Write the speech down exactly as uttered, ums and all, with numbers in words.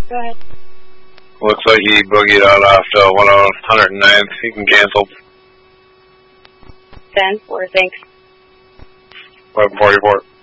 Go ahead. Looks like he boogied out after one hundred ninth. He can cancel. ten four, thanks. eleven forty-four.